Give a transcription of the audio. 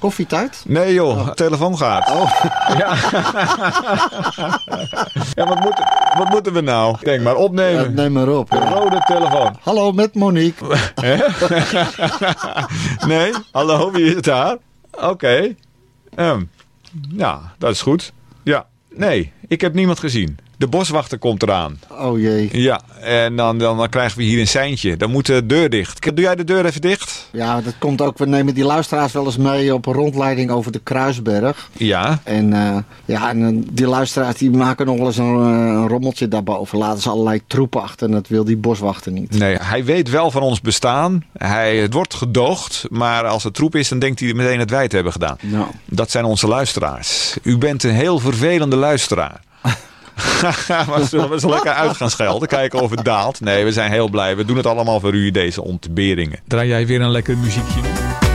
Koffietijd? Nee joh, telefoon gaat. Oh. Ja, ja wat moeten we nou? Denk maar, opnemen. Ja, neem maar op. De rode telefoon. Hallo, met Monique. Nee? Hallo, wie is het daar? Oké. Ja, dat is goed. Ja, nee, ik heb niemand gezien. De boswachter komt eraan. Oh jee. Ja, en dan krijgen we hier een seintje. Dan moet de deur dicht. Doe jij de deur even dicht? Ja, dat komt ook. We nemen die luisteraars wel eens mee op een rondleiding over de Kruisberg. Ja. En die luisteraars die maken nog wel eens een rommeltje daarboven. Laten ze allerlei troep achter en dat wil die boswachter niet. Nee, hij weet wel van ons bestaan. Het wordt gedoogd, maar als het troep is, dan denkt hij meteen dat wij het hebben gedaan. Nou. Dat zijn onze luisteraars. U bent een heel vervelende luisteraar. Maar zullen we zo lekker uit gaan schelden? Kijken of het daalt? Nee, we zijn heel blij. We doen het allemaal voor u, deze ontberingen. Draai jij weer een lekker muziekje?